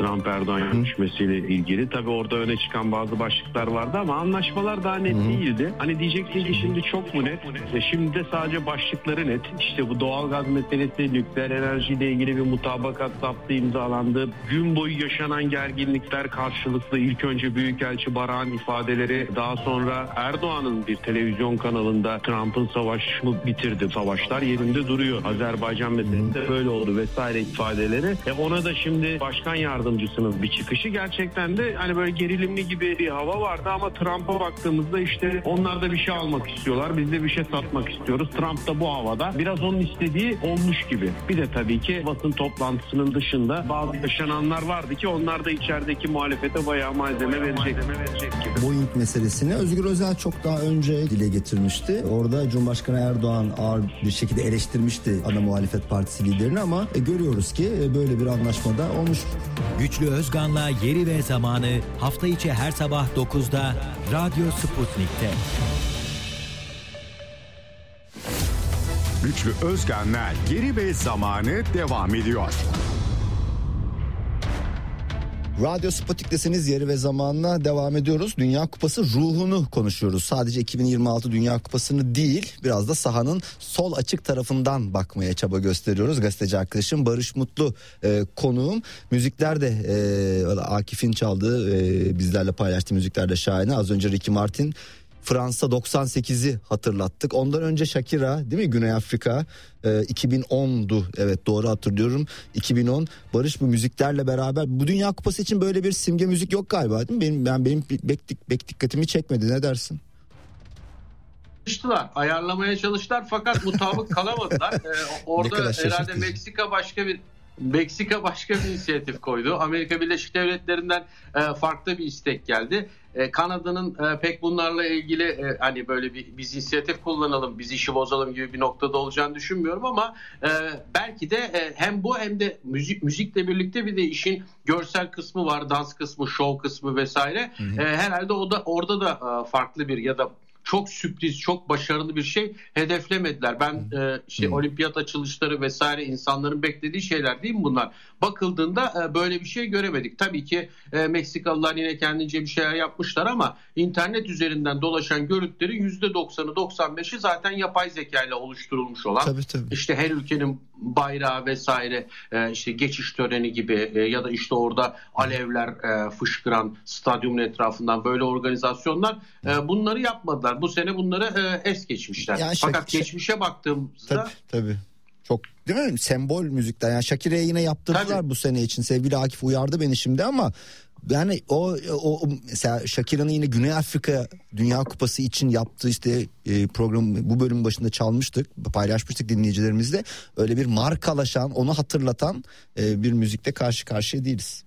Trump-Erdoğan görüşmesiyle ilgili. Tabii orada öne çıkan bazı başlıklar vardı ama anlaşmalar daha net değildi. Hani diyeceksin ki şimdi çok mu net? Şimdi de sadece başlıkları net. İşte bu doğalgaz meselesi, nükleer enerjiyle ilgili bir mutabakat zaptı imzalandı. Gün boyu yaşanan gerginlikler karşılıklı. İlk önce Büyükelçi Barak'ın ifadeleri, daha sonra Erdoğan'ın bir televizyon kanalında Trump'ın savaşı bitirdi, savaşlar yerinde duruyor, Azerbaycan meselesi de böyle oldu vesaire ifadeleri. Ona da şimdi başkan yardımcısının bir çıkışı, gerçekten de hani böyle gerilimli gibi bir hava vardı ama Trump'a baktığımızda işte onlar da bir şey almak istiyorlar, biz de bir şey satmak istiyoruz. Trump da bu havada biraz onun istediği olmuş gibi. Bir de tabii ki basın toplantısının dışında bazı yaşananlar vardı ki onlar da içerideki muhalefete bayağı malzeme verecek gibi. Boeing meselesini Özgür Özel çok daha önce dile getirmişti. Orada Cumhurbaşkanı Erdoğan ağır bir şekilde eleştirmişti ana muhalefet partisi liderini ama görüyoruz ki böyle bir anlaşmada olmuş. Güçlü Özgan'la Yeri ve Zamanı hafta içi her sabah 9'da Radyo Sputnik'te. Güçlü Özgan'la Yeri ve Zamanı devam ediyor. Radyo Sputnik'tesiniz, Yeri ve Zaman'la devam ediyoruz. Dünya Kupası ruhunu konuşuyoruz. Sadece 2026 Dünya Kupası'nı değil, biraz da sahanın sol açık tarafından bakmaya çaba gösteriyoruz. Gazeteci arkadaşım Barış Mutlu konuğum. Müzikler de Akif'in çaldığı, bizlerle paylaştığı müzikler de şahane. Az önce Ricky Martin, Fransa 98'i hatırlattık. Ondan önce Shakira, değil mi? Güney Afrika 2010'du. Evet, doğru hatırlıyorum. 2010. Barış, bu müziklerle beraber bu Dünya Kupası için böyle bir simge müzik yok galiba, değil mi? Benim pek dikkatimi çekmedi. Ne dersin? Ayarlamaya çalıştılar fakat mutabık kalamadılar. Orada herhalde Meksika başka bir inisiyatif koydu. Amerika Birleşik Devletleri'nden farklı bir istek geldi. Kanada'nın pek bunlarla ilgili hani böyle biz inisiyatif kullanalım, biz işi bozalım gibi bir noktada olacağını düşünmüyorum ama belki de hem bu hem de müzikle birlikte bir de işin görsel kısmı var, dans kısmı, şov kısmı vesaire. Herhalde orada da farklı bir ya da çok sürpriz, çok başarılı bir şey hedeflemediler. Ben olimpiyat açılışları vesaire insanların beklediği şeyler değil mi bunlar? Bakıldığında böyle bir şey göremedik. Tabii ki Meksikalılar yine kendince bir şeyler yapmışlar ama internet üzerinden dolaşan görüntülerin %90'ı 95'i zaten yapay zeka ile oluşturulmuş olan. Tabii. İşte her ülkenin bayrağı vesaire, işte geçiş töreni gibi ya da işte orada alevler fışkıran stadyumun etrafından böyle organizasyonlar, bunları yapmadılar. Bu sene bunları es geçmişler. Yani fakat geçmişe baktığımızda tabii. Çok, değil mi? Sembol müzikler. Yani Shakira'ya yine yaptırdılar bu sene için. Sevgili Akif uyardı beni şimdi ama yani o mesela Shakira'nın yine Güney Afrika Dünya Kupası için yaptığı işte programı bu bölümün başında çalmıştık, paylaşmıştık dinleyicilerimizle. Öyle bir markalaşan, onu hatırlatan bir müzikle karşı karşıya değiliz.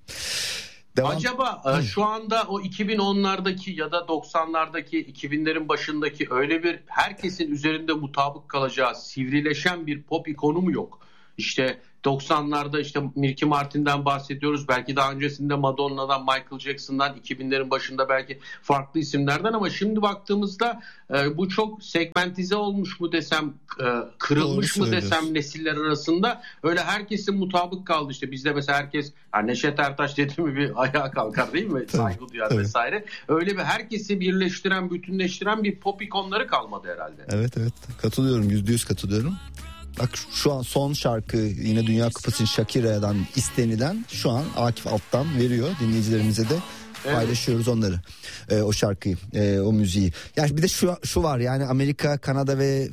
Acaba şu anda o 2010'lardaki ya da 90'lardaki, 2000'lerin başındaki öyle bir herkesin üzerinde mutabık kalacağı sivrileşen bir pop ikonu mu yok? İşte 90'larda işte Ricky Martin'den bahsediyoruz. Belki daha öncesinde Madonna'dan, Michael Jackson'dan, 2000'lerin başında belki farklı isimlerden ama şimdi baktığımızda bu çok segmentize olmuş mu desem, kırılmış mı desem nesiller arasında, öyle herkesin mutabık kaldı. İşte bizde mesela herkes Neşet Ertaş dedi mi bir ayağa kalkar değil mi? Saygı duyar vesaire. Öyle bir herkesi birleştiren, bütünleştiren bir pop ikonları kalmadı herhalde. Evet katılıyorum, %100 katılıyorum. Bak şu an son şarkı yine Dünya Kupası Shakira'dan istenilen, şu an Akif alttan veriyor dinleyicilerimize de. Paylaşıyoruz onları, o şarkıyı, o müziği. Yani bir de şu var, yani Amerika, Kanada ve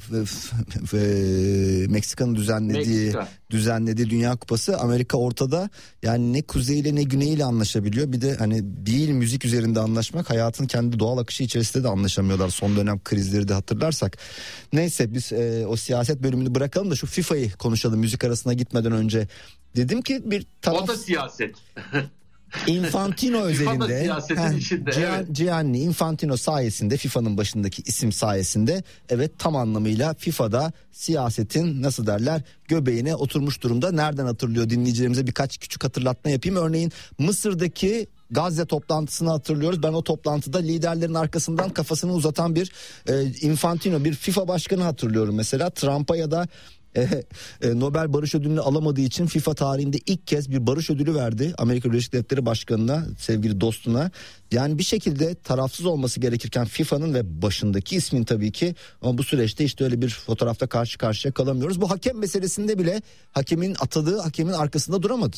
Meksika'nın düzenlediği Dünya Kupası. Amerika ortada, yani ne kuzeyle ne güneyle anlaşabiliyor. Bir de hani değil müzik üzerinde anlaşmak, hayatın kendi doğal akışı içerisinde de anlaşamıyorlar. Son dönem krizleri de hatırlarsak. Neyse biz o siyaset bölümünü bırakalım da şu FIFA'yı konuşalım müzik arasına gitmeden önce. Dedim ki bir taraf... O da siyaset. Infantino özelinde Gianni Infantino sayesinde, FIFA'nın başındaki isim sayesinde, evet, tam anlamıyla FIFA'da siyasetin nasıl derler göbeğine oturmuş durumda. Nereden hatırlıyor dinleyicilerimize birkaç küçük hatırlatma yapayım. Örneğin Mısır'daki Gazze toplantısını hatırlıyoruz. Ben o toplantıda liderlerin arkasından kafasını uzatan bir Infantino, bir FIFA başkanı hatırlıyorum mesela. Trump'a ya da Nobel Barış Ödülünü alamadığı için FIFA tarihinde ilk kez bir barış ödülü verdi Amerika Birleşik Devletleri Başkanı'na, sevgili dostuna. Yani bir şekilde tarafsız olması gerekirken FIFA'nın ve başındaki ismin tabii ki, ama bu süreçte işte öyle bir fotoğrafta karşı karşıya kalamıyoruz. Bu hakem meselesinde bile hakemin atadığı hakemin arkasında duramadı.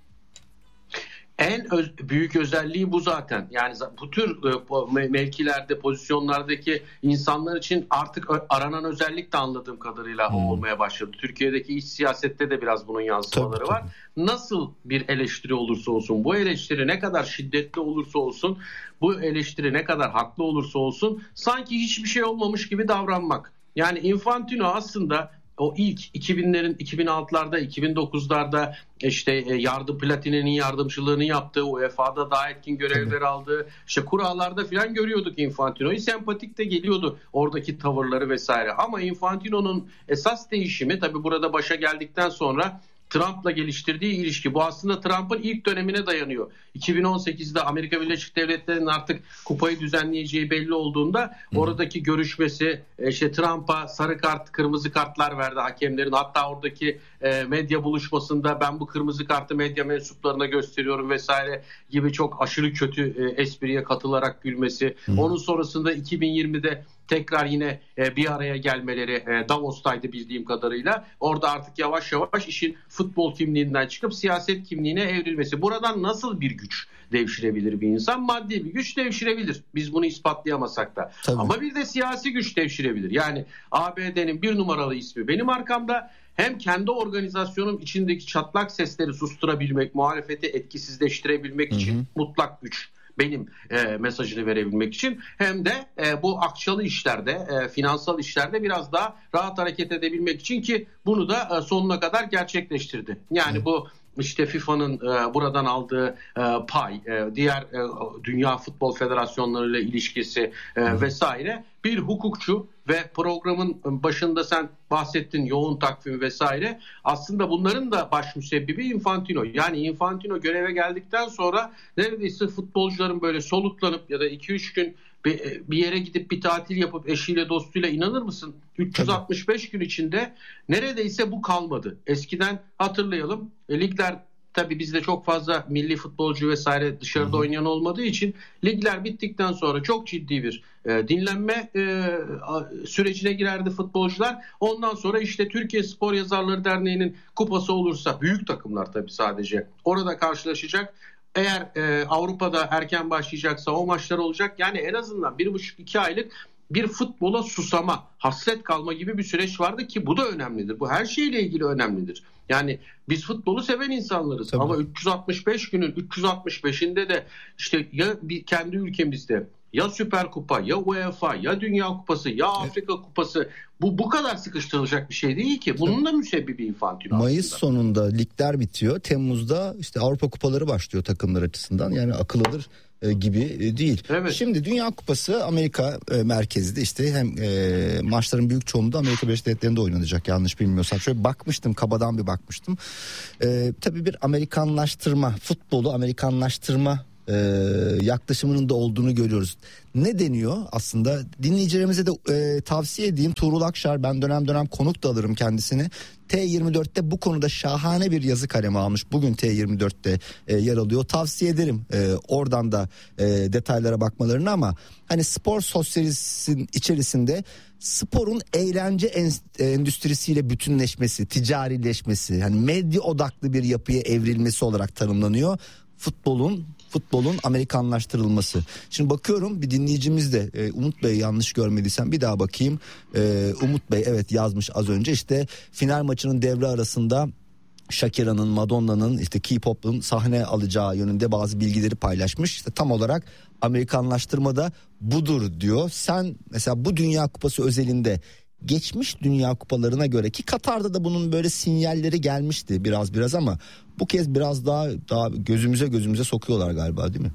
En büyük özelliği bu zaten. Yani bu tür mevkilerde, pozisyonlardaki insanlar için artık aranan özellik de anladığım kadarıyla olmaya başladı. Türkiye'deki iç siyasette de biraz bunun yansımaları var. Nasıl bir eleştiri olursa olsun, bu eleştiri ne kadar şiddetli olursa olsun, bu eleştiri ne kadar haklı olursa olsun, sanki hiçbir şey olmamış gibi davranmak. Yani Infantino aslında o ilk 2000'lerin 2006'larda 2009'larda işte Platini'nin yardımcılığını yaptığı, UEFA'da daha etkin görevler aldığı, işte kurallarda falan görüyorduk Infantino'yu. Sempatik de geliyordu oradaki tavırları vesaire. Ama Infantino'nun esas değişimi tabii burada başa geldikten sonra Trump'la geliştirdiği ilişki. Bu aslında Trump'ın ilk dönemine dayanıyor. 2018'de Amerika Birleşik Devletleri'nin artık kupayı düzenleyeceği belli olduğunda oradaki görüşmesi, işte Trump'a sarı kart, kırmızı kartlar verdi hakemlerin. Hatta oradaki medya buluşmasında ben bu kırmızı kartı medya mensuplarına gösteriyorum vesaire gibi çok aşırı kötü espriye katılarak gülmesi. Onun sonrasında 2020'de tekrar yine bir araya gelmeleri Davos'taydı bildiğim kadarıyla. Orada artık yavaş yavaş işin futbol kimliğinden çıkıp siyaset kimliğine evrilmesi. Buradan nasıl bir güç devşirebilir bir insan? Maddi bir güç devşirebilir. Biz bunu ispatlayamasak da. Tabii. Ama bir de siyasi güç devşirebilir. Yani ABD'nin bir numaralı ismi benim arkamda. Hem kendi organizasyonum içindeki çatlak sesleri susturabilmek, muhalefeti etkisizleştirebilmek için mutlak güç benim mesajını verebilmek için, hem de bu akçalı işlerde, finansal işlerde biraz daha rahat hareket edebilmek için, ki bunu da sonuna kadar gerçekleştirdi. Yani bu işte FIFA'nın buradan aldığı pay, diğer dünya futbol federasyonlarıyla ilişkisi vesaire, bir hukukçu ve programın başında sen bahsettin, yoğun takvim vesaire, aslında bunların da baş müsebbibi Infantino. Yani Infantino göreve geldikten sonra neredeyse futbolcuların böyle soluklanıp ya da 2-3 gün bir yere gidip bir tatil yapıp eşiyle dostuyla, inanır mısın 365 gün içinde neredeyse bu kalmadı. Eskiden hatırlayalım, ligler, tabii bizde çok fazla milli futbolcu vesaire dışarıda oynayan olmadığı için ligler bittikten sonra çok ciddi bir dinlenme sürecine girerdi futbolcular. Ondan sonra işte Türkiye Spor Yazarları Derneği'nin kupası olursa, büyük takımlar tabii sadece orada karşılaşacak. Eğer Avrupa'da erken başlayacaksa o maçlar olacak. Yani en azından 1,5-2 aylık bir futbola susama, hasret kalma gibi bir süreç vardı ki bu da önemlidir. Bu her şeyle ilgili önemlidir. Yani biz futbolu seven insanlarız. Tabii. Ama 365 günün 365'inde de işte ya kendi ülkemizde ya Süper Kupa, ya UEFA, ya Dünya Kupası, ya Afrika Kupası, bu kadar sıkıştırılacak bir şey değil ki. Bunun da müsebbibi Infantino. Mayıs sonunda ligler bitiyor. Temmuz'da işte Avrupa Kupaları başlıyor takımlar açısından. Yani akıl alır gibi değil. Evet. Şimdi Dünya Kupası Amerika merkezli, işte hem maçların büyük çoğunluğu da Amerika Birleşik Devletleri'nde oynanacak, yanlış bilmiyorsam. Şöyle bakmıştım, kabadan bir bakmıştım. Tabii bir Amerikanlaştırma, futbolu Amerikanlaştırma yaklaşımının da olduğunu görüyoruz. Ne deniyor aslında? Dinleyicilerimize de tavsiye edeyim. Tuğrul Akşar, ben dönem dönem konuk da alırım kendisini. T24'te bu konuda şahane bir yazı kaleme almış. Bugün T24'te yer alıyor. Tavsiye ederim oradan da detaylara bakmalarını, ama hani spor sosyolojisinin içerisinde sporun eğlence endüstrisiyle bütünleşmesi, ticarileşmesi, hani medya odaklı bir yapıya evrilmesi olarak tanımlanıyor. Futbolun Amerikanlaştırılması. Şimdi bakıyorum, bir dinleyicimiz de Umut Bey, yanlış görmediysem bir daha bakayım. Umut Bey evet yazmış az önce, işte final maçının devre arasında Shakira'nın, Madonna'nın, işte K-pop'un sahne alacağı yönünde bazı bilgileri paylaşmış. İşte tam olarak Amerikanlaştırmada budur diyor. Sen mesela bu Dünya Kupası özelinde geçmiş Dünya Kupalarına göre, ki Katar'da da bunun böyle sinyalleri gelmişti biraz ama bu kez biraz daha gözümüze sokuyorlar galiba, değil mi?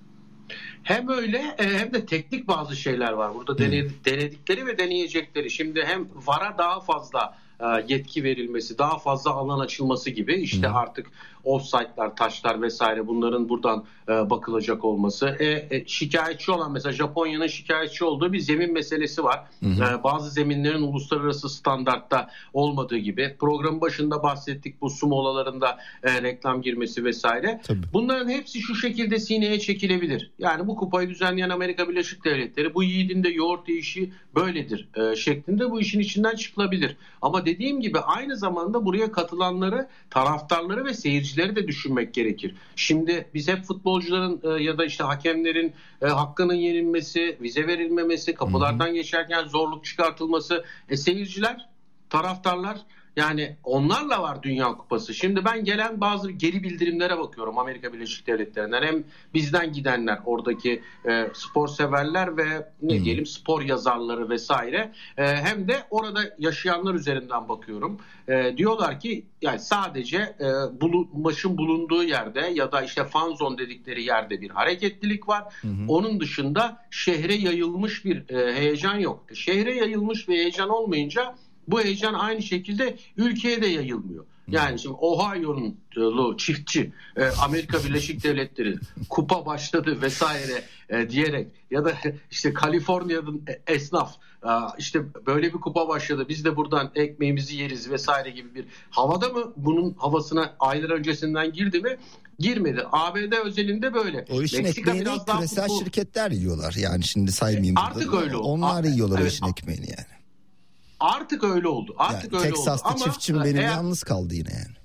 Hem öyle hem de teknik bazı şeyler var burada denedikleri ve deneyecekleri. Şimdi hem VAR'a daha fazla yetki verilmesi, daha fazla alan açılması gibi işte artık offside'lar, taçlar vesaire bunların buradan bakılacak olması. Şikayetçi olan mesela Japonya'nın şikayetçi olduğu bir zemin meselesi var. Bazı zeminlerin uluslararası standartta olmadığı gibi. Programın başında bahsettik bu su molalarında reklam girmesi vesaire. Tabii. Bunların hepsi şu şekilde sineye çekilebilir. Yani bu kupayı düzenleyen Amerika Birleşik Devletleri bu yiğidin de yoğurt yiyişi böyledir şeklinde bu işin içinden çıkılabilir. Ama dediğim gibi aynı zamanda buraya katılanları, taraftarları ve seyircileri de düşünmek gerekir. Şimdi biz hep futbolcuların ya da işte hakemlerin hakkının yenilmesi, vize verilmemesi, kapılardan geçerken zorluk çıkartılması, seyirciler, taraftarlar, yani onlarla var Dünya Kupası. Şimdi ben gelen bazı geri bildirimlere bakıyorum Amerika Birleşik Devletleri'nden. Hem bizden gidenler, oradaki spor severler ve ne diyelim spor yazarları vesaire. Hem de orada yaşayanlar üzerinden bakıyorum. Diyorlar ki yani sadece maçın bulunduğu yerde ya da işte fan zone dedikleri yerde bir hareketlilik var. Onun dışında şehre yayılmış bir heyecan yok. Şehre yayılmış bir heyecan olmayınca bu heyecan aynı şekilde ülkeye de yayılmıyor. Yani şimdi Ohio'lu çiftçi Amerika Birleşik Devletleri kupa başladı vesaire diyerek ya da işte Kaliforniya'nın esnaf işte böyle bir kupa başladı biz de buradan ekmeğimizi yeriz vesaire gibi bir havada mı, bunun havasına aylar öncesinden girdi mi? Girmedi. ABD özelinde böyle. O işin Meksika ekmeğini biraz daha küresel şirketler yiyorlar. Yani şimdi saymayayım. Artık öyle oldu. Onlar yiyorlar o evet. işin ekmeğini yani. Artık öyle oldu. Artık yani öyle Teksaslı oldu. çiftçim benim yalnız kaldı yine yani.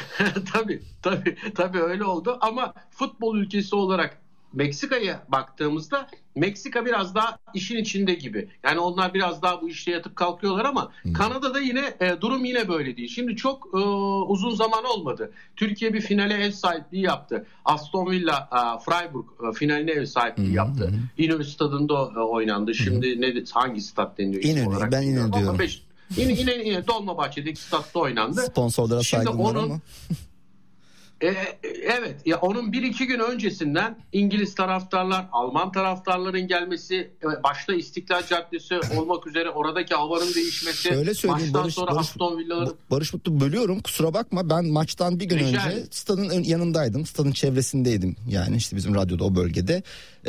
Tabii öyle oldu ama futbol ülkesi olarak Meksika'ya baktığımızda Meksika biraz daha işin içinde gibi. Yani onlar biraz daha bu işte yatıp kalkıyorlar ama Kanada'da yine durum yine böyle değil. Şimdi çok uzun zaman olmadı. Türkiye bir finale ev sahipliği yaptı. Aston Villa Freiburg finaline ev sahipliği yaptı. İnönü Stadı'nda oynandı. Şimdi hangi stat deniyor? İnönü, ben İnönü diyorum. Yine Dolmabahçe'deki statta oynandı. Sponsorlara saygım var ama. Evet ya, onun 1-2 gün öncesinden İngiliz taraftarlar, Alman taraftarların gelmesi, başta İstiklal Caddesi olmak üzere oradaki havanın değişmesi. Şöyle söyleyeyim Barış Mutlu, bölüyorum kusura bakma, ben maçtan bir gün önce stadın yanındaydım, stadın çevresindeydim yani işte bizim radyoda o bölgede.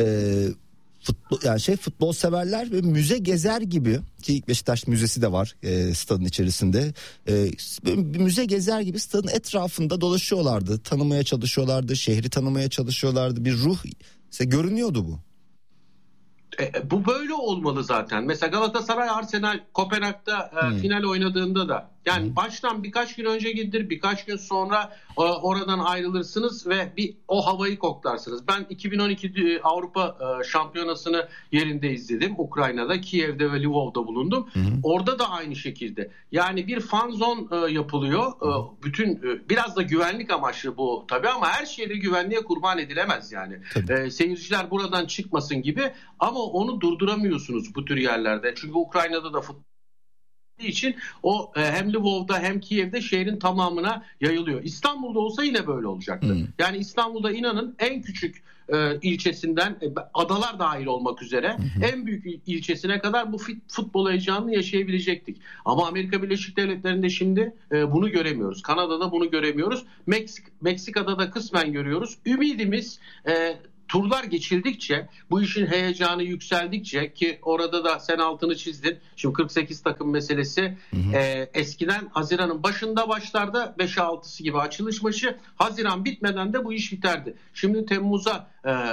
Futbol severler ve müze gezer gibi, ki Beşiktaş Müzesi de var stadın içerisinde, bir müze gezer gibi stadın etrafında dolaşıyorlardı, tanımaya çalışıyorlardı, şehri tanımaya çalışıyorlardı, bir ruh görünüyordu bu. Bu böyle olmalı zaten. Mesela Galatasaray Arsenal Kopenhag'da final oynadığında da yani baştan birkaç gün önce gidilir, birkaç gün sonra oradan ayrılırsınız ve o havayı koklarsınız. Ben 2012 Avrupa Şampiyonası'nı yerinde izledim. Ukrayna'da, Kiev'de ve Lvov'da bulundum. Orada da aynı şekilde. Yani bir fan zone yapılıyor. Biraz da güvenlik amaçlı bu tabii ama her şeyde güvenliğe kurban edilemez yani. Seyirciler buradan çıkmasın gibi, ama onu durduramıyorsunuz bu tür yerlerde. Çünkü Ukrayna'da da futbol için o hem Lvov'da hem Kiev'de şehrin tamamına yayılıyor. İstanbul'da olsa yine böyle olacaktı. Yani İstanbul'da inanın en küçük ilçesinden adalar dahil olmak üzere en büyük ilçesine kadar bu futbol heyecanını yaşayabilecektik. Ama Amerika Birleşik Devletleri'nde şimdi bunu göremiyoruz. Kanada'da bunu göremiyoruz. Meksika'da da kısmen görüyoruz. Ümidimiz turlar geçildikçe, bu işin heyecanı yükseldikçe, ki orada da sen altını çizdin. Şimdi 48 takım meselesi eskiden Haziran'ın başında başlardı. 5'e 6'sı gibi açılış maçı. Haziran bitmeden de bu iş biterdi. Şimdi Temmuz'a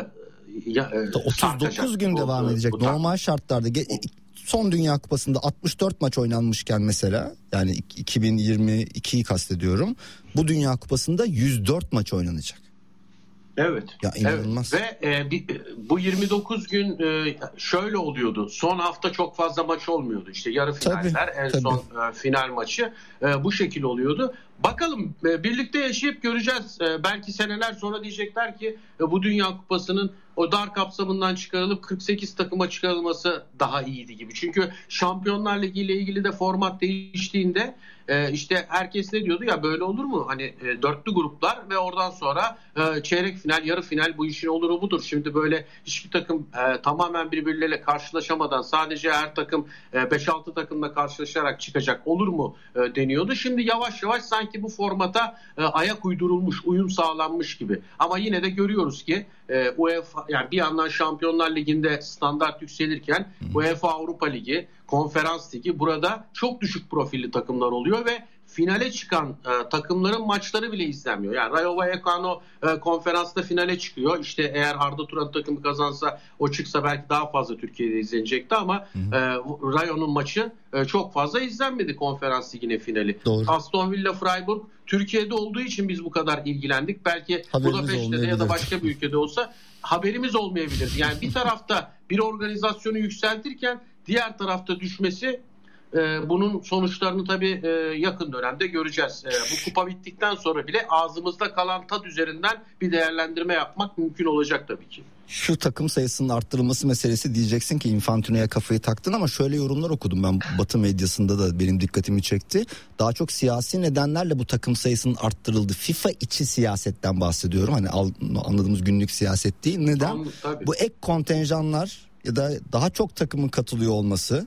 39 gün devam edecek. Normal şartlarda son Dünya Kupası'nda 64 maç oynanmışken mesela, yani 2022'yi kastediyorum. Bu Dünya Kupası'nda 104 maç oynanacak. Evet. Ya inanılmaz. Evet. Ve bu 29 gün şöyle oluyordu. Son hafta çok fazla maç olmuyordu. İşte yarı finaller, son final maçı bu şekil oluyordu. Bakalım, birlikte yaşayıp göreceğiz. Belki seneler sonra diyecekler ki bu Dünya Kupası'nın o dar kapsamından çıkarılıp 48 takıma çıkarılması daha iyiydi gibi. Çünkü Şampiyonlar Ligi ile ilgili de format değiştiğinde işte herkes ne diyordu ya, böyle olur mu? Hani dörtlü gruplar ve oradan sonra çeyrek final, yarı final, bu işin oluru budur. Şimdi böyle hiçbir takım tamamen birbirleriyle karşılaşamadan sadece her takım 5-6 takımla karşılaşarak çıkacak olur mu deniyordu. Şimdi yavaş yavaş sanki bu formata ayak uydurulmuş, uyum sağlanmış gibi. Ama yine de görüyoruz ki UEFA, yani bir yandan Şampiyonlar Ligi'nde standart yükselirken UEFA Avrupa Ligi, Konferans Ligi, burada çok düşük profilli takımlar oluyor ve finale çıkan takımların maçları bile izlenmiyor. Yani Rayo Vallecano konferansta finale çıkıyor. İşte eğer Arda Turan takımı kazansa, o çıksa belki daha fazla Türkiye'de izlenecekti ama Rayo'nun maçı çok fazla izlenmedi konferans liginin finali. Doğru. Aston Villa Freiburg Türkiye'de olduğu için biz bu kadar ilgilendik. Belki Budapeşte'de ya da başka bir ülkede olsa haberimiz olmayabilir. Yani bir tarafta bir organizasyonu yükseltirken diğer tarafta düşmesi, bunun sonuçlarını tabii yakın dönemde göreceğiz. Bu kupa bittikten sonra bile ağzımızda kalan tat üzerinden bir değerlendirme yapmak mümkün olacak tabii ki. Şu takım sayısının arttırılması meselesi, diyeceksin ki Infantino'ya kafayı taktın, ama şöyle yorumlar okudum ben Batı medyasında da, benim dikkatimi çekti. Daha çok siyasi nedenlerle bu takım sayısının arttırıldı. FIFA içi siyasetten bahsediyorum. Hani anladığımız günlük siyaset değil. Neden? Bu ek kontenjanlar ya da daha çok takımın katılıyor olması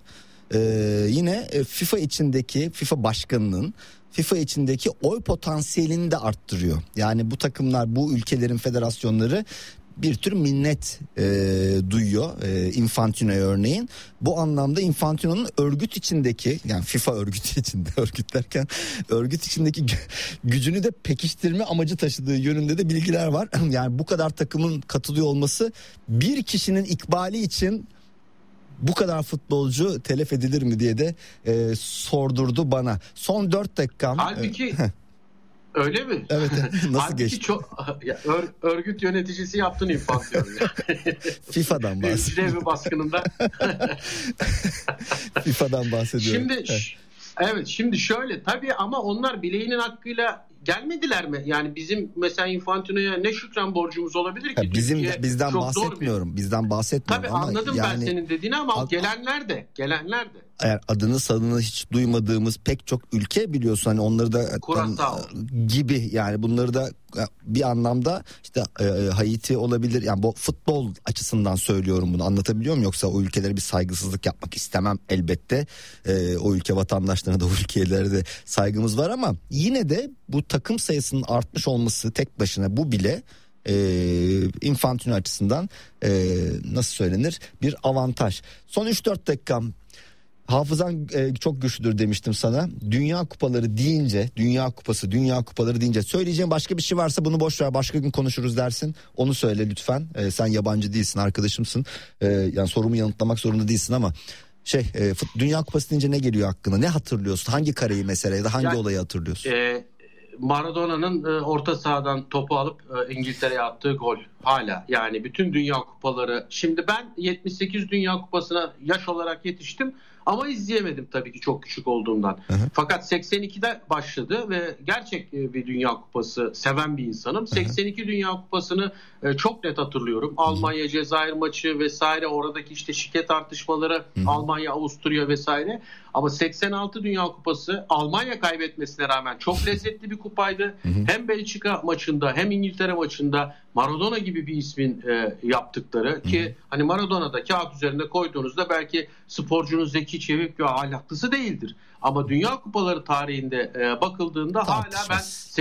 yine FIFA içindeki, FIFA başkanının FIFA içindeki oy potansiyelini de arttırıyor. Yani bu takımlar, bu ülkelerin federasyonları bir tür minnet duyuyor Infantino'ya örneğin. Bu anlamda Infantino'nun örgüt içindeki, yani FIFA örgütü içinde, örgüt derken örgüt içindeki gücünü de pekiştirme amacı taşıdığı yönünde de bilgiler var. Yani bu kadar takımın katılıyor olması bir kişinin ikbali için bu kadar futbolcu telef edilir mi diye de sordurdu bana. Son 4 dakikam. Halbuki öyle mi? Evet. Nasıl geçti? Çok örgüt yöneticisi yaptın Infantino. FIFA'dan bahsediyorum. Devre baskınında. FIFA'dan bahsediyorum. Şimdi şöyle tabii, ama onlar bileğinin hakkıyla gelmediler mi? Yani bizim mesela Infantino'ya ne şükran borcumuz olabilir ki? Bizden bahsetmiyorum. Bizden bahsetmiyorum. Tabii ama anladım ben senin dediğini, ama gelenler de. Eğer adını sanını hiç duymadığımız pek çok ülke, biliyorsun hani onları da gibi, yani bunları da bir anlamda işte Haiti olabilir. Yani bu futbol açısından söylüyorum bunu, anlatabiliyor muyum? Yoksa o ülkelere bir saygısızlık yapmak istemem elbette. O ülke vatandaşlarına da, o ülkelere de saygımız var, ama yine de bu takım sayısının artmış olması tek başına, bu bile Infantino açısından nasıl söylenir, bir avantaj. Son 3-4 dakikam. Hafızan çok güçlüdür demiştim sana. Dünya kupaları deyince, Dünya kupaları deyince söyleyeceğim başka bir şey varsa bunu boş ver, başka gün konuşuruz dersin. Onu söyle lütfen. Sen yabancı değilsin, arkadaşımsın. Yani sorumu yanıtlamak zorunda değilsin, ama Dünya Kupası deyince ne geliyor aklına? Ne hatırlıyorsun? Hangi kareyi mesela, ya da hangi olayı hatırlıyorsun? Maradona'nın orta sahadan topu alıp İngiltere'ye attığı gol hala. Yani bütün Dünya Kupaları. Şimdi ben 78 Dünya Kupası'na yaş olarak yetiştim. Ama izleyemedim tabii ki, çok küçük olduğumdan. Fakat 82'de başladı ve gerçek bir Dünya Kupası seven bir insanım. 82 Dünya Kupası'nı çok net hatırlıyorum. Almanya Cezayir maçı vesaire, oradaki işte şike tartışmaları, Almanya Avusturya vesaire. Ama 86 Dünya Kupası Almanya kaybetmesine rağmen çok lezzetli bir kupaydı. Hem Belçika maçında hem İngiltere maçında Maradona gibi bir ismin yaptıkları, ki hani Maradona'da kağıt üzerinde koyduğunuzda belki sporcunun zeki, çevik ve ahlaklısı değildir. Ama Dünya Kupaları tarihinde bakıldığında hala ben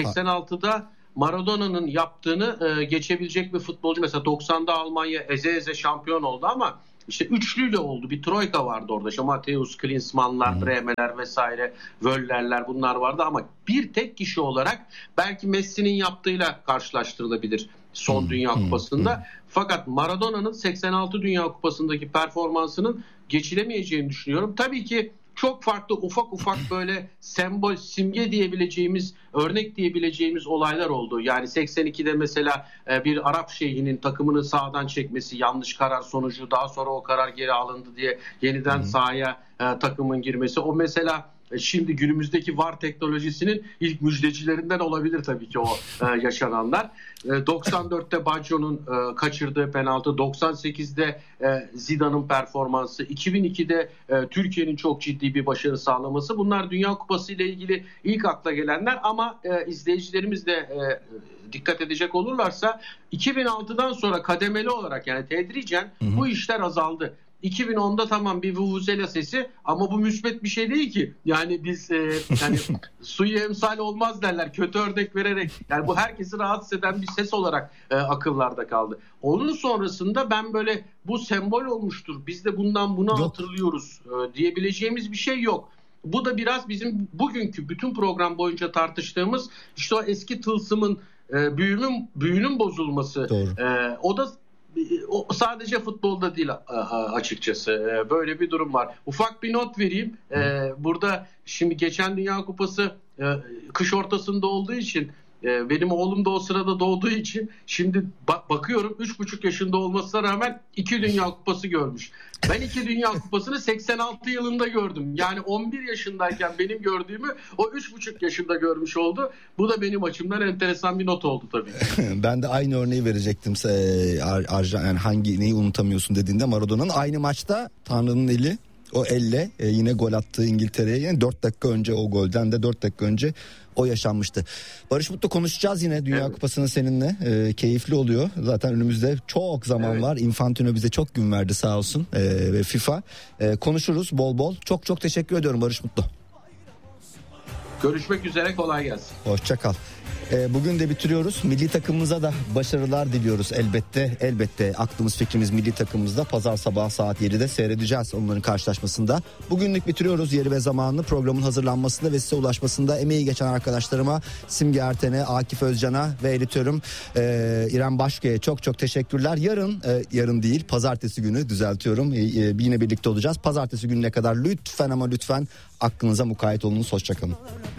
86'da Maradona'nın yaptığını geçebilecek bir futbolcu. Mesela 90'da Almanya eze şampiyon oldu, ama işte üçlüyle oldu. Bir troika vardı orada. İşte Matthäus Klinsmann'lar, Bremer'ler vesaire, Völler'ler, bunlar vardı, ama bir tek kişi olarak belki Messi'nin yaptığıyla karşılaştırılabilir son Dünya Kupası'nda. Fakat Maradona'nın 86 Dünya Kupası'ndaki performansının geçilemeyeceğini düşünüyorum. Tabii ki çok farklı ufak böyle sembol, simge diyebileceğimiz, örnek diyebileceğimiz olaylar oldu. Yani 82'de mesela bir Arap şeyhinin takımını sağdan çekmesi, yanlış karar sonucu, daha sonra o karar geri alındı diye yeniden sahaya takımın girmesi. O mesela şimdi günümüzdeki VAR teknolojisinin ilk müjdecilerinden olabilir tabii ki o yaşananlar. 94'te Baggio'nun kaçırdığı penaltı, 98'de Zidane'ın performansı, 2002'de Türkiye'nin çok ciddi bir başarı sağlaması. Bunlar Dünya Kupası ile ilgili ilk akla gelenler ama izleyicilerimiz de dikkat edecek olurlarsa 2006'dan sonra kademeli olarak yani tedricen bu işler azaldı. 2010'da tamam bir vuvuzela sesi ama bu müsbet bir şey değil ki. Yani biz yani suyu emsal olmaz derler kötü örnek vererek. Yani bu herkesi rahatsız eden bir ses olarak akıllarda kaldı. Onun sonrasında ben böyle bu sembol olmuştur. Biz de bundan bunu hatırlıyoruz diyebileceğimiz bir şey yok. Bu da biraz bizim bugünkü bütün program boyunca tartıştığımız işte o eski tılsımın büyünün bozulması. O da sadece futbolda değil açıkçası. Böyle bir durum var. Ufak bir not vereyim. Burada şimdi geçen Dünya Kupası kış ortasında olduğu için benim oğlum da o sırada doğduğu için şimdi bakıyorum 3,5 yaşında olmasına rağmen 2 Dünya Kupası görmüş. Ben 2 Dünya Kupası'nı 86 yılında gördüm. Yani 11 yaşındayken benim gördüğümü o 3,5 yaşında görmüş oldu. Bu da benim açımdan enteresan bir not oldu tabii. Ben de aynı örneği verecektim. Yani neyi unutamıyorsun dediğinde Maradona'nın aynı maçta Tanrı'nın eli o elle yine gol attığı İngiltere'ye yani 4 dakika önce o golden de 4 dakika önce o yaşanmıştı. Barış Mutlu konuşacağız yine Dünya Kupası'nı seninle. Keyifli oluyor. Zaten önümüzde çok zaman var. Infantino bize çok gün verdi sağ olsun ve FIFA. Konuşuruz bol bol. Çok çok teşekkür ediyorum Barış Mutlu. Görüşmek üzere, kolay gelsin. Hoşça kal. Bugün de bitiriyoruz. Milli takımımıza da başarılar diliyoruz elbette. Elbette aklımız fikrimiz milli takımımızda. Pazar sabahı saat 7'de seyredeceğiz onların karşılaşmasında. Bugünlük bitiriyoruz yeri ve zamanını. Programın hazırlanmasında ve size ulaşmasında emeği geçen arkadaşlarıma Simge Erten'e, Akif Özcan'a ve editörüm İrem Başkaya çok çok teşekkürler. Yarın değil pazartesi günü düzeltiyorum. Yine birlikte olacağız. Pazartesi gününe kadar lütfen ama lütfen aklınıza mukayyet olunuz. Hoşça kalın.